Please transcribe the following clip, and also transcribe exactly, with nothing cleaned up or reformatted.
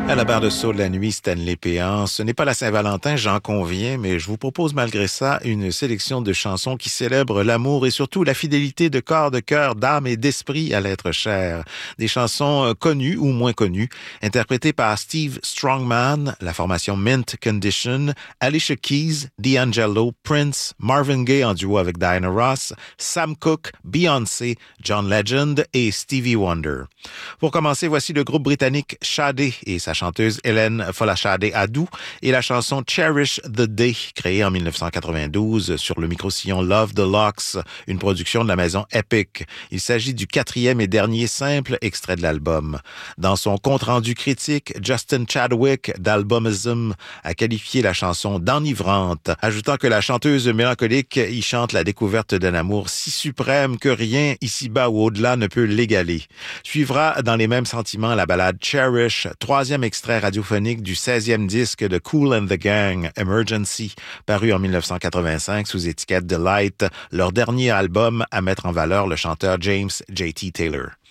À la barre de saut de la nuit, Stanley Péan. Ce n'est pas la Saint-Valentin, j'en conviens, mais je vous propose malgré ça une sélection de chansons qui célèbrent l'amour et surtout la fidélité de corps, de cœur, d'âme et d'esprit à l'être cher. Des chansons connues ou moins connues, interprétées par Steve Strongman, la formation Mint Condition, Alicia Keys, D'Angelo, Prince, Marvin Gaye en duo avec Diana Ross, Sam Cooke, Beyoncé, John Legend et Stevie Wonder. Pour commencer, voici le groupe britannique Sade et sa chanteuse Hélène Folashade Adou et la chanson Cherish the Day, créée en dix-neuf cent quatre-vingt-douze sur le micro-sillon Love the Locks, une production de la maison Epic. Il s'agit du quatrième et dernier simple extrait de l'album. Dans son compte-rendu critique, Justin Chadwick d'Albumism a qualifié la chanson d'enivrante, ajoutant que la chanteuse mélancolique y chante la découverte d'un amour si suprême que rien ici-bas ou au-delà ne peut l'égaler. Suivra dans les mêmes sentiments la ballade Cherish, troisième extrait radiophonique du seizième disque de Kool and the Gang, Emergency, paru en dix-neuf cent quatre-vingt-cinq sous étiquette Delight, leur dernier album à mettre en valeur le chanteur James J T Taylor.